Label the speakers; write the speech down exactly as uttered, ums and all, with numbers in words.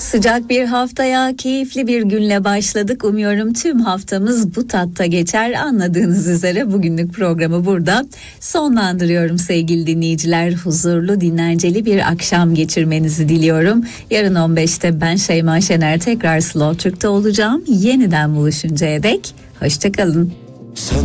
Speaker 1: Sıcak bir haftaya, keyifli bir günle başladık. Umuyorum tüm haftamız bu tatta geçer. Anladığınız üzere bugünlük programı burada sonlandırıyorum sevgili dinleyiciler. Huzurlu, dinlenceli bir akşam geçirmenizi diliyorum. Yarın on beşte ben Şeyma Şener tekrar Slow Türk'te olacağım. Yeniden buluşuncaya dek hoşça kalın.
Speaker 2: Sen